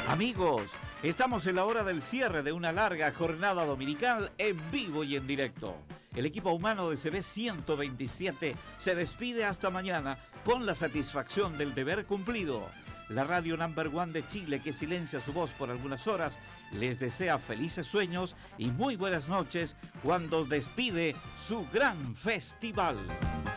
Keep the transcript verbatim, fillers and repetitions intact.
Amigos, estamos en la hora del cierre de una larga jornada dominical en vivo y en directo. El equipo humano de C B ciento veintisiete se despide hasta mañana con la satisfacción del deber cumplido. La radio number one de Chile, que silencia su voz por algunas horas, les desea felices sueños y muy buenas noches cuando despide su gran festival.